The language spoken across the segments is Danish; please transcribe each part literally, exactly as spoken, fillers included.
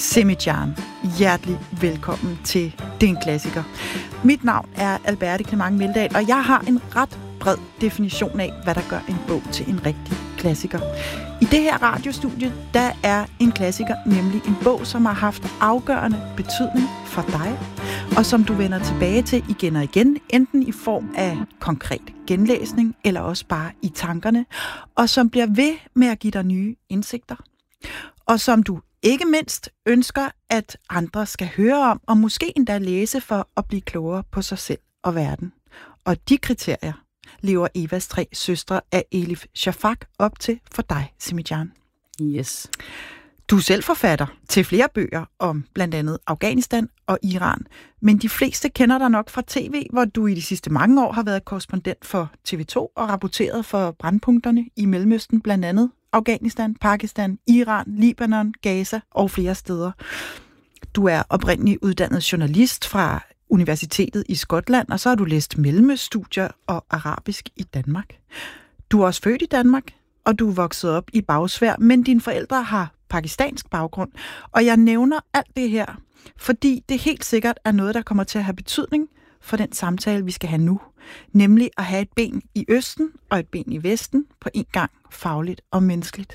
Semijan. Hjertelig velkommen til Det er en klassiker. Mit navn er Alberte Clement Meldal, og jeg har en ret bred definition af, hvad der gør en bog til en rigtig klassiker. I det her radiostudie, der er en klassiker nemlig en bog, som har haft afgørende betydning for dig, og som du vender tilbage til igen og igen, enten i form af konkret genlæsning, eller også bare i tankerne, og som bliver ved med at give dig nye indsigter, og som du ikke mindst ønsker, at andre skal høre om, og måske endda læse for at blive klogere på sig selv og verden. Og de kriterier lever Evas tre søstre af Elif Shafak op til for dig, Semijan. Yes. Du er selv forfatter til flere bøger om blandt andet Afghanistan og Iran, men de fleste kender dig nok fra tv, hvor du i de sidste mange år har været korrespondent for T V to og rapporteret for brandpunkterne i Mellemøsten, blandt andet Afghanistan, Pakistan, Iran, Libanon, Gaza og flere steder. Du er oprindeligt uddannet journalist fra Universitetet i Skotland, og så har du læst mellemøststudier og arabisk i Danmark. Du er også født i Danmark, og du er vokset op i Bagsværd, men dine forældre har pakistansk baggrund. Og jeg nævner alt det her, fordi det helt sikkert er noget, der kommer til at have betydning for den samtale, vi skal have nu. Nemlig at have et ben i Østen og et ben i Vesten, på en gang fagligt og menneskeligt.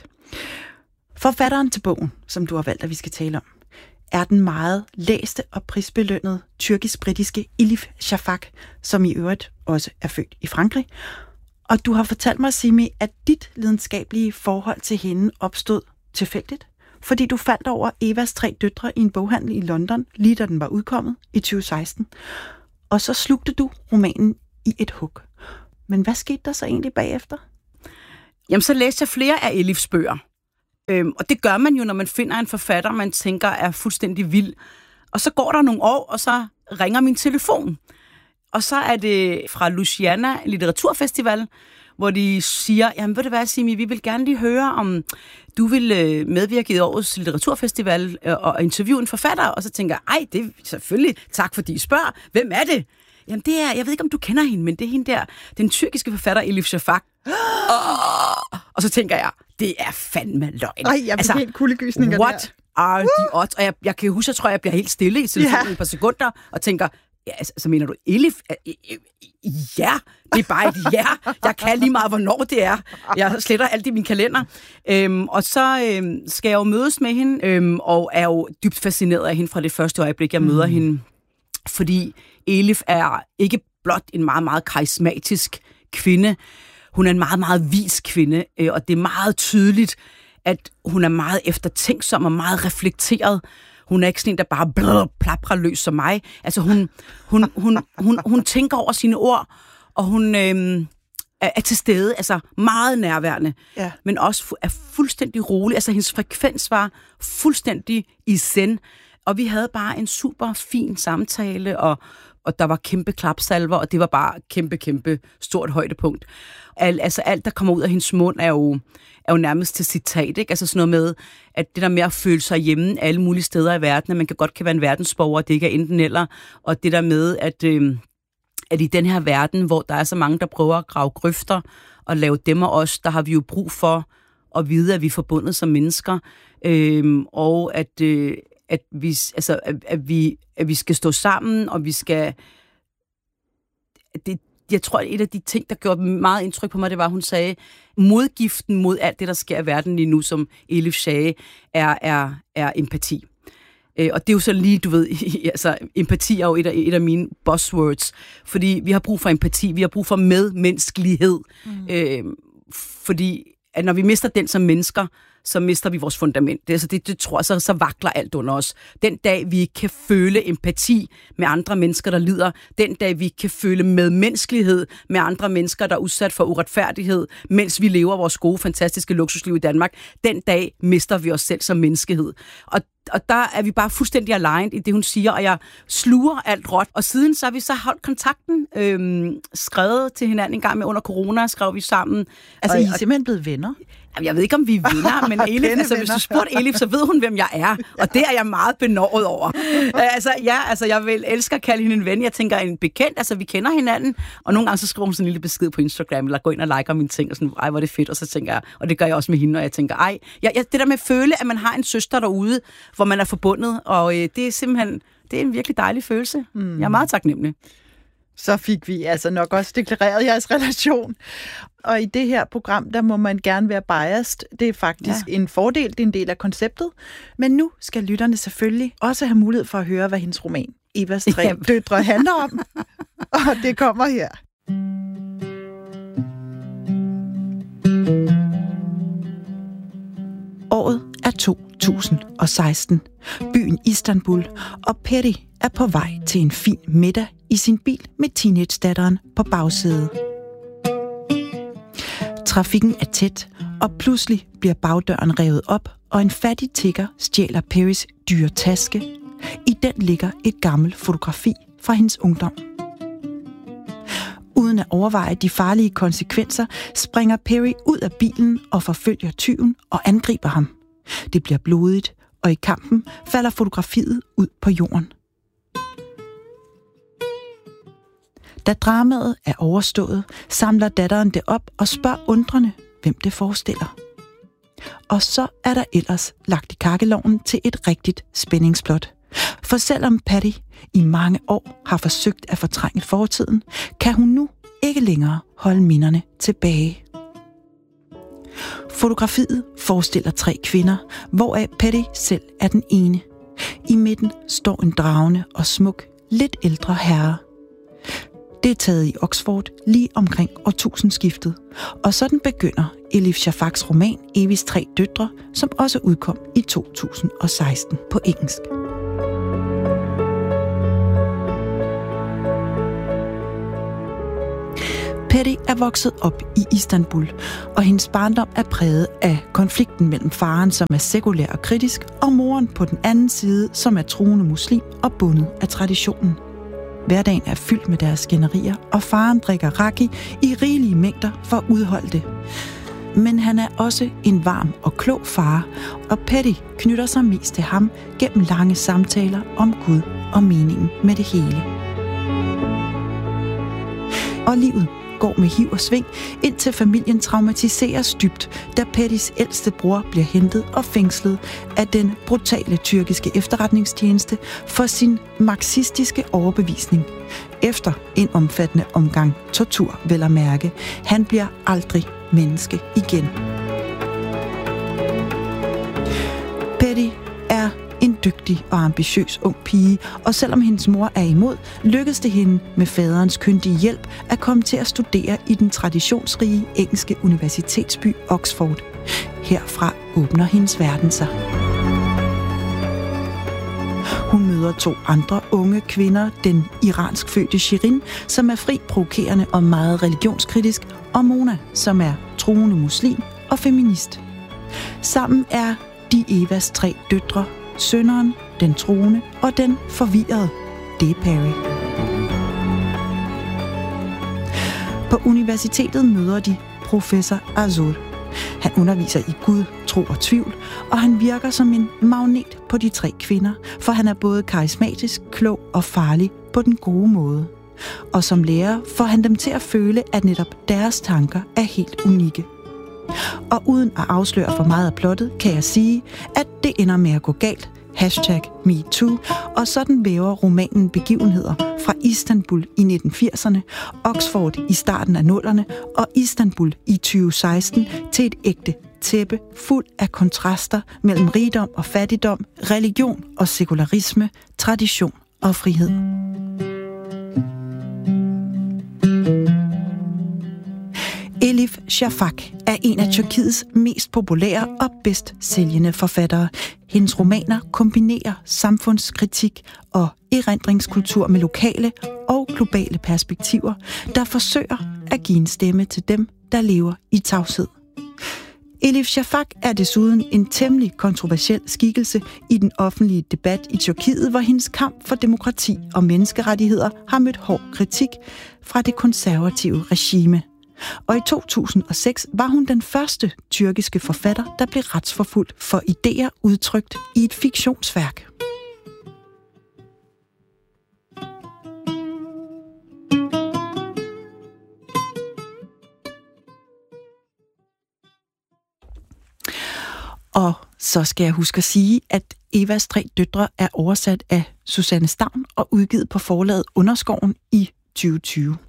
Forfatteren til bogen, som du har valgt, at vi skal tale om, er den meget læste og prisbelønnede tyrkisk-britiske Elif Shafak, som i øvrigt også er født i Frankrig. Og du har fortalt mig, Simi, at dit lidenskabelige forhold til hende opstod tilfældigt, fordi du faldt over Evas tre døtre i en boghandel i London, lige da den var udkommet i tyve seksten. Og så slugte du romanen i et hug. Men hvad skete der så egentlig bagefter? Jamen, så læste jeg flere af Elifs bøger. Øhm, og det gør man jo, når man finder en forfatter, man tænker er fuldstændig vild. Og så går der nogle år, og så ringer min telefon. Og så er det fra Louisiana Litteraturfestival, hvor de siger, jamen ved du hvad, Simi, vi vil gerne lige høre, om du vil medvirke i årets litteraturfestival og interviewe en forfatter. Og så tænker jeg, ej, det er selvfølgelig, tak fordi I spørger. Hvem er det? Jamen det er, jeg ved ikke, om du kender hende, men det er hende der, den tyrkiske forfatter Elif Shafak. Oh! Og så tænker jeg, det er fandme løgn. Ej, jeg bliver altså, helt kuldegysninger. What are the odds? Og jeg, jeg kan huske, jeg tror, jeg bliver helt stille i telefonen yeah. et par sekunder, og tænker, ja, altså, så mener du Elif? Ja, det er bare et ja. Jeg kan lige meget, hvornår det er. Jeg sletter alt i min kalender. Øhm, og så øhm, skal jeg jo mødes med hende, øhm, og er jo dybt fascineret af hende fra det første øjeblik, jeg møder mm. hende. Fordi Elif er ikke blot en meget, meget karismatisk kvinde. Hun er en meget, meget vis kvinde, øh, og det er meget tydeligt, at hun er meget eftertænksom og meget reflekteret. Hun er ikke sådan en, der bare blød, plaprer løs som mig. Altså, hun, hun, hun, hun, hun tænker over sine ord, og hun øhm, er, er til stede, altså meget nærværende, ja. Men også er fuldstændig rolig. Altså, hendes frekvens var fuldstændig i zen, og vi havde bare en super fin samtale, og, og der var kæmpe klapsalver, og det var bare kæmpe, kæmpe stort højdepunkt. Al, altså, alt, der kommer ud af hendes mund, er jo... er jo nærmest til citat, ikke? Altså sådan noget med, at det der med at føle sig hjemme alle mulige steder i verden, at man kan godt kan være en verdensborger, det ikke er enten eller, og det der med, at, øh, at i den her verden, hvor der er så mange, der prøver at grave grøfter og lave dem og os, der har vi jo brug for at vide, at vi er forbundet som mennesker, øh, og at, øh, at, vi, altså, at, at, vi, at vi skal stå sammen, og vi skal... Det, Jeg tror, at et af de ting, der gjorde meget indtryk på mig, det var, at hun sagde, modgiften mod alt det, der sker i verden lige nu, som Elif sagde, er, er, er empati. Øh, og det er jo så lige, du ved, altså empati er jo et af, et af mine buzzwords, fordi vi har brug for empati, vi har brug for medmenneskelighed, mm. øh, fordi at når vi mister den som mennesker, så mister vi vores fundament. Det, altså det, det tror jeg, så, så vakler alt under os. Den dag, vi ikke kan føle empati med andre mennesker, der lider, den dag, vi ikke kan føle medmenneskelighed med andre mennesker, der er udsat for uretfærdighed, mens vi lever vores gode, fantastiske luksusliv i Danmark, den dag mister vi os selv som menneskehed. Og Og der er vi bare fuldstændig aligned i det, hun siger, og jeg sluger alt råt. Og siden så har vi så holdt kontakten, øhm, skrevet til hinanden en gang med under corona, skrev vi sammen. Altså, og, I er simpelthen blevet venner? Jeg ved ikke, om vi vinder, men Elif, altså, hvis du spurgte Elif, så ved hun, hvem jeg er. Og det er jeg meget benåret over. altså, ja, altså, jeg vil elske at kalde hende en ven. Jeg tænker, en bekendt, altså, vi kender hinanden. Og nogle gange, så skriver hun sådan en lille besked på Instagram, eller går ind og liker mine ting, og sådan, ej, hvor er det fedt. Og så tænker jeg, og det gør jeg også med hende, og jeg tænker, ej, jeg, jeg, det der med at føle, at man har en søster derude, hvor man er forbundet, og øh, det er simpelthen, det er en virkelig dejlig følelse. Mm. Jeg er meget taknemmelig. Så fik vi altså nok også deklareret jeres relation. Og i det her program, der må man gerne være biased. Det er faktisk ja. en fordel, det er en del af konceptet. Men nu skal lytterne selvfølgelig også have mulighed for at høre, hvad hendes roman Evas tre ja. døtre handler om. Og det kommer her. Året er to tusind og seksten. Byen Istanbul, og Peri er på vej til en fin middag i sin bil med teenage-datteren på bagsædet. Trafikken er tæt, og pludselig bliver bagdøren revet op, og en fattig tigger stjæler Peris dyre taske. I den ligger et gammelt fotografi fra hendes ungdom. Uden at overveje de farlige konsekvenser, springer Peri ud af bilen og forfølger tyven og angriber ham. Det bliver blodigt, og i kampen falder fotografiet ud på jorden. Da dramaet er overstået, samler datteren det op og spørger undrende, hvem det forestiller. Og så er der ellers lagt i kakkelovnen til et rigtigt spændingsplot. For selvom Patty i mange år har forsøgt at fortrænge fortiden, kan hun nu ikke længere holde minderne tilbage. Fotografiet forestiller tre kvinder, hvoraf Patty selv er den ene. I midten står en dragende og smuk, lidt ældre herre. Det er taget i Oxford lige omkring årtusindskiftet, og sådan begynder Elif Shafaks roman Evis tre døtre, som også udkom i to tusind og seksten på engelsk. Patty er vokset op i Istanbul, og hendes barndom er præget af konflikten mellem faren, som er sekulær og kritisk, og moren på den anden side, som er troende muslim og bundet af traditionen. Hverdagen er fyldt med deres skænderier, og faren drikker raki i rigelige mængder for at udholde det. Men han er også en varm og klog far, og Patty knytter sig mest til ham gennem lange samtaler om Gud og meningen med det hele. Og livet går med hiv og sving, indtil familien traumatiseres dybt, da Pattys ældste bror bliver hentet og fængslet af den brutale tyrkiske efterretningstjeneste for sin marxistiske overbevisning. Efter en omfattende omgang tortur, vel at mærke. Han bliver aldrig menneske igen. Patty er en dygtig og ambitiøs ung pige, og selvom hendes mor er imod, lykkes det hende med faderens kyndige hjælp at komme til at studere i den traditionsrige engelske universitetsby Oxford. Herfra åbner hendes verden sig. Hun møder to andre unge kvinder, den iransk fødte Shirin, som er fri, provokerende og meget religionskritisk, og Mona, som er troende muslim og feminist. Sammen er de Evas tre døtre, sønneren, den troende og den forvirrede. Det er Peri. På universitetet møder de professor Azur. Han underviser i Gud, tro og tvivl, og han virker som en magnet på de tre kvinder, for han er både karismatisk, klog og farlig på den gode måde. Og som lærer får han dem til at føle, at netop deres tanker er helt unikke. Og uden at afsløre for meget af plottet, kan jeg sige, at det ender med at gå galt. Hashtag MeToo, og sådan væver romanen begivenheder fra Istanbul i nitten firserne, Oxford i starten af nullerne og Istanbul i tyve seksten til et ægte tæppe fuld af kontraster mellem rigdom og fattigdom, religion og sekularisme, tradition og frihed. Elif Shafak er en af Tyrkiets mest populære og bedst sælgende forfattere. Hendes romaner kombinerer samfundskritik og erindringskultur med lokale og globale perspektiver, der forsøger at give en stemme til dem, der lever i tavshed. Elif Shafak er desuden en temmelig kontroversiel skikkelse i den offentlige debat i Tyrkiet, hvor hendes kamp for demokrati og menneskerettigheder har mødt hård kritik fra det konservative regime. Og i to tusind og seks var hun den første tyrkiske forfatter, der blev retsforfulgt for idéer udtrykt i et fiktionsværk. Og så skal jeg huske at sige, at Evas tre døtre er oversat af Susanne Stavn og udgivet på forlaget Underskoven i tyve tyve.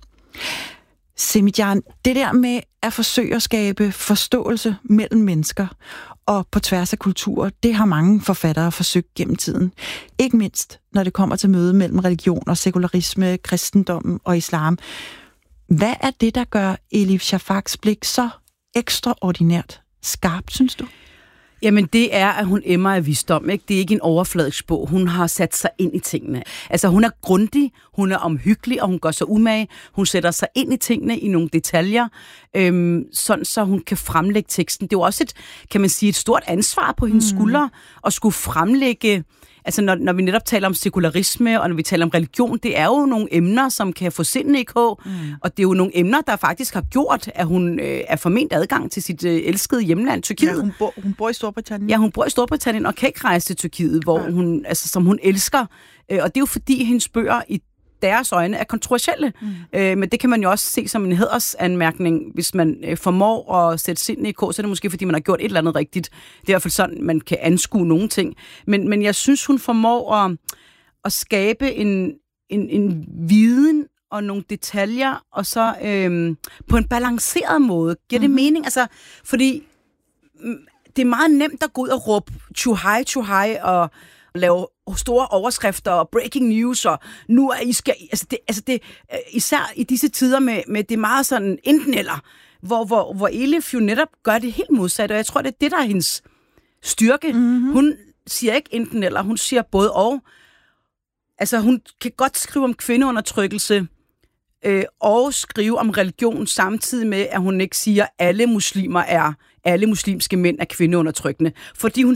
Semidjan, det der med at forsøge at skabe forståelse mellem mennesker og på tværs af kulturer, det har mange forfattere forsøgt gennem tiden. Ikke mindst, når det kommer til møde mellem religion og sekularisme, kristendommen og islam. Hvad er det, der gør Elif Shafaks blik så ekstraordinært skarpt, synes du? Jamen, det er, at hun emmer af visdom, ikke? Det er ikke en overfladisk bog. Hun har sat sig ind i tingene. Altså, hun er grundig, hun er omhyggelig, og hun gør sig umage. Hun sætter sig ind i tingene i nogle detaljer, øhm, sådan så hun kan fremlægge teksten. Det er jo også et, kan man sige, et stort ansvar på hendes mm. skuldre at skulle fremlægge. Altså, når, når vi netop taler om sekularisme, og når vi taler om religion, det er jo nogle emner, som kan få sindene i kog, mm. og det er jo nogle emner, der faktisk har gjort, at hun øh, er forment adgang til sit øh, elskede hjemland, Tyrkiet. Ja, hun, bor, hun bor i Storbritannien. Ja, hun bor i Storbritannien og kan ikke rejse til Tyrkiet, hvor ja. hun, altså, som hun elsker. Øh, og det er jo fordi, hendes bøger i deres øjne er kontroversielle. Mm. Øh, men det kan man jo også se som en hædersanmærkning, hvis man øh, formår at sætte sindene i kog, så er det måske, fordi man har gjort et eller andet rigtigt. Det er i hvert fald sådan, man kan anskue nogle ting. Men, men jeg synes, hun formår at, at skabe en, en, en viden og nogle detaljer, og så øh, på en balanceret måde. Giver det mm. mening? Altså, fordi det er meget nemt at gå ud og råbe too high, too high, og lave store overskrifter og breaking news, og nu er I skal... Altså det, altså det, især i disse tider med, med det meget sådan enten eller, hvor, hvor, hvor Elif jo netop gør det helt modsatte, og jeg tror, det er det, der er hendes styrke. Mm-hmm. Hun siger ikke enten eller, hun siger både og. Altså hun kan godt skrive om kvindeundertrykkelse, øh, og skrive om religion, samtidig med, at hun ikke siger, at alle muslimer er alle muslimske mænd er kvindeundertrykkende. Fordi hun